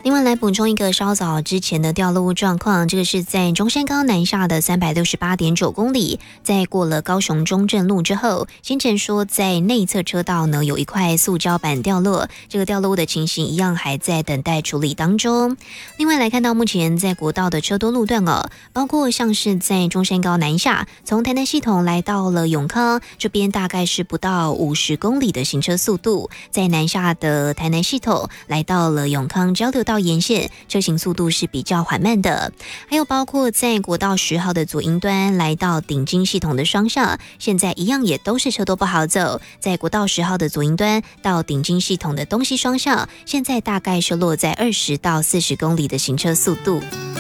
另外来补充一个稍早之前的掉落物状况，这个是在中山高南下的368.9公里，在过了高雄中正路之后，先前说在内侧车道呢有一块塑胶板掉落，这个掉落物的情形一样还在等待处理当中。另外来看到目前在国道的车多路段包括像是在中山高南下，从台南系统来到了永康这边，大概是不到50公里的行车速度，在南下的台南系统来到了永康交流道沿线，车行速度是比较缓慢的。还有包括在国道10号的左营端来到顶金系统的双向，现在一样也都是车多不好走，在国道10号的左营端到顶金系统的东西双向，现在大概是落在20到40公里的行车速度。